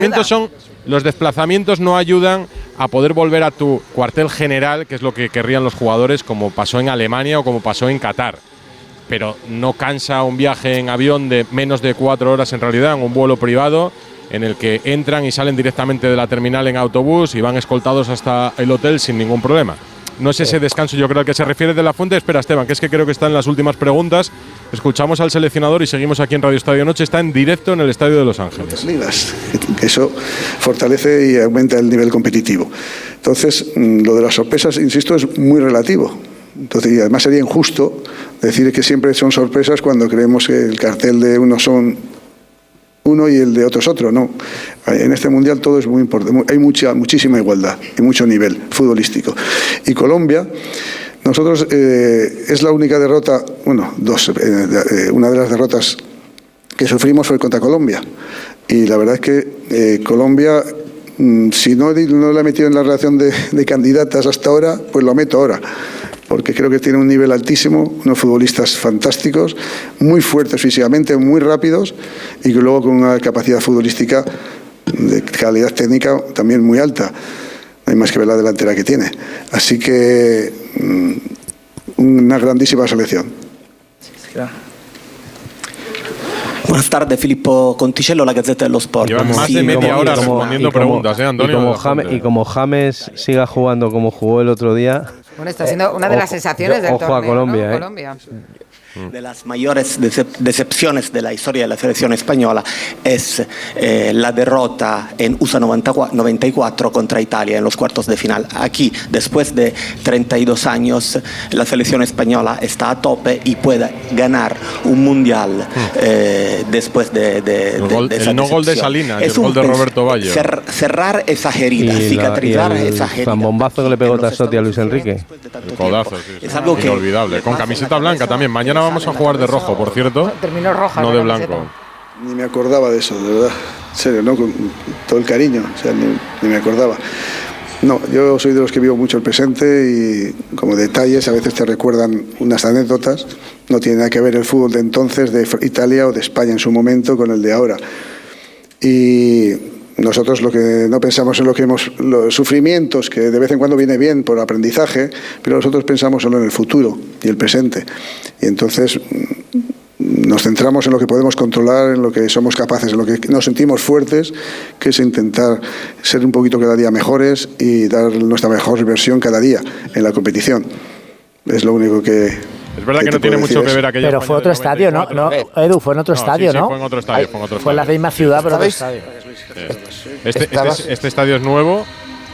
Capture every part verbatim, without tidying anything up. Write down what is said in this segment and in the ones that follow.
desplazamientos son, los desplazamientos no ayudan a poder volver a tu cuartel general, que es lo que querrían los jugadores, como pasó en Alemania o como pasó en Qatar. Pero no cansa un viaje en avión de menos de cuatro horas en realidad, en un vuelo privado, en el que entran y salen directamente de la terminal en autobús y van escoltados hasta el hotel sin ningún problema. No es ese descanso, yo creo, al que se refiere De La Fuente. Espera, Esteban, que es que creo que está en las últimas preguntas. Escuchamos al seleccionador y seguimos aquí en Radio Estadio Noche. Está en directo en el Estadio de Los Ángeles. Eso fortalece y aumenta el nivel competitivo. Entonces, lo de las sorpresas, insisto, es muy relativo. Entonces, y además sería injusto decir que siempre son sorpresas cuando creemos que el cartel de unos son uno y el de otros otro. No, en este mundial todo es muy importante, hay mucha, muchísima igualdad y mucho nivel futbolístico. Y Colombia, nosotros eh, es la única derrota, bueno, dos, eh, eh, una de las derrotas que sufrimos fue contra Colombia. Y la verdad es que eh, Colombia, mmm, si no, no la he metido en la relación de, de candidatas hasta ahora, pues lo meto ahora, porque creo que tiene un nivel altísimo, unos futbolistas fantásticos, muy fuertes físicamente, muy rápidos y que luego con una capacidad futbolística de calidad técnica también muy alta. No hay más que ver la delantera que tiene. Así que mmm, una grandísima selección. Buenas tardes, Filippo Conticello, la Gazzetta dello Sport. Llevan más sí, de media como, hora como, respondiendo y como, preguntas, ¿eh, Antonio? Y como, James, y como James siga jugando como jugó el otro día. Bueno, está siendo una de las sensaciones yo, del ojo torneo, a Colombia, ¿no? ¿eh? Colombia. De las mayores decep decepciones de la historia de la selección española es eh, la derrota en U S A noventa y cuatro contra Italia en los cuartos de final. Aquí, después de treinta y dos años, la selección española está a tope y puede ganar un mundial eh, después de, de, el de, gol, de esa el no gol de Salinas, el gol de Roberto Baggio. Cer cerrar esa herida, y cicatrizar la, y el esa herida. zambombazo que le pegó Tassotti a Luis Enrique. El codazo, sí, sí. Es algo que inolvidable. Con camiseta blanca también. Mañana vamos a jugar de rojo, por cierto. Terminó roja. No de blanco. Ni me acordaba de eso, de verdad. En serio, ¿no? Con todo el cariño. O sea, ni, ni me acordaba. No, yo soy de los que vivo mucho el presente y como detalles a veces te recuerdan unas anécdotas. No tiene nada que ver el fútbol de entonces, de Italia o de España en su momento, con el de ahora. Y nosotros lo que no pensamos en lo que hemos, los sufrimientos, que de vez en cuando viene bien por aprendizaje, pero nosotros pensamos solo en el futuro y el presente. Y entonces nos centramos en lo que podemos controlar, en lo que somos capaces, en lo que nos sentimos fuertes, que es intentar ser un poquito cada día mejores y dar nuestra mejor versión cada día en la competición. Es lo único que... Es verdad que, que no tiene mucho que ver aquello. Pero fue otro estadio, ¿no? ¿no? Edu, fue en otro no, estadio, sí, ¿no? Sí, fue en otro estadio. Fue en, otro fue en la misma ciudad, pero otro estadio. Este, este, este estadio es nuevo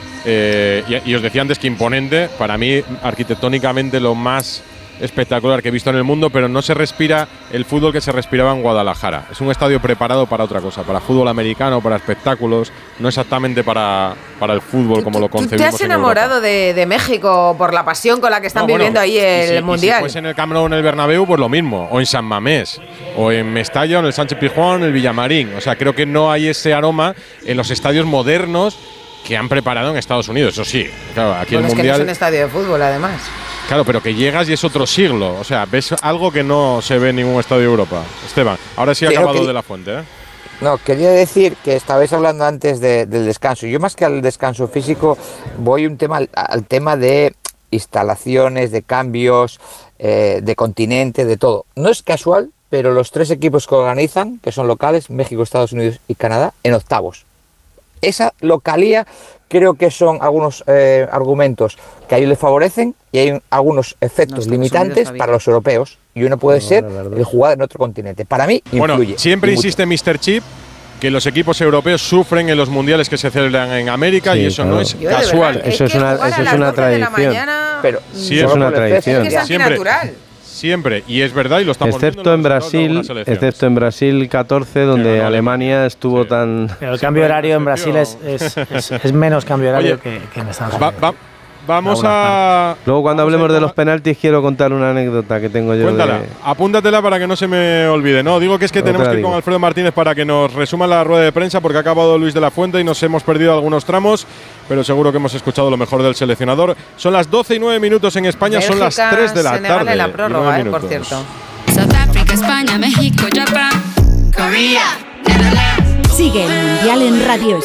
eh, y, y os decía antes que imponente. Para mí, arquitectónicamente, lo más espectacular que he visto en el mundo, pero no se respira el fútbol que se respiraba en Guadalajara. Es un estadio preparado para otra cosa, para fútbol americano, para espectáculos, no exactamente para, para el fútbol como lo concebimos. ¿Tú te has enamorado de, de México por la pasión con la que están no, viviendo bueno, ahí el y si, Mundial? Y si fuese en el Camp Nou, en el Bernabéu, pues lo mismo, o en San Mamés, o en Mestalla, o en el Sánchez Pizjuán, en el Villamarín. O sea, creo que no hay ese aroma en los estadios modernos que han preparado en Estados Unidos. Eso sí, claro, aquí bueno, el es Mundial… que no es un estadio de fútbol, además. Claro, pero que llegas y es otro siglo. O sea, ves algo que no se ve en ningún estadio de Europa. Esteban, ahora sí ha acabado quería, de la fuente, ¿eh? No, quería decir que estabais hablando antes de, del descanso. Yo más que al descanso físico voy un tema al, al tema de instalaciones, de cambios, eh, de continente, de todo. No es casual, pero los tres equipos que organizan, que son locales, México, Estados Unidos y Canadá, en octavos. Esa localía creo que son algunos eh, argumentos que a ellos les favorecen y hay algunos efectos no, limitantes para los europeos. Y uno puede no, ser el jugar en otro continente. Para mí, bueno, influye. Siempre insiste míster Chip que los equipos europeos sufren en los mundiales que se celebran en América sí, y eso claro. no es Yo casual. Verdad, eso es una, eso es una tradición. Pero sí, es una tradición. Es que es siempre, natural. Siempre, y es verdad, y lo estamos excepto viendo en Brasil, excepto en Brasil catorce, donde no, Alemania estuvo sí. tan… Pero el cambio horario en Brasil es, es, es, es menos cambio horario Oye, que, que en Estados Unidos. Va, va, vamos a… Luego cuando vamos hablemos a… de los penaltis quiero contar una anécdota que tengo yo. Cuéntala, de… apúntatela para que no se me olvide. No, digo que es que no tenemos que ir con Alfredo Martínez para que nos resuma la rueda de prensa porque ha acabado Luis de la Fuente y nos hemos perdido algunos tramos, pero seguro que hemos escuchado lo mejor del seleccionador. Son las doce y nueve minutos en España, Bélgica, son las tres de la Senegal tarde. En la prórroga, eh, por cierto. South Africa, España, México, Japón, Corea, Netherlands. Sigue el Mundial en Radio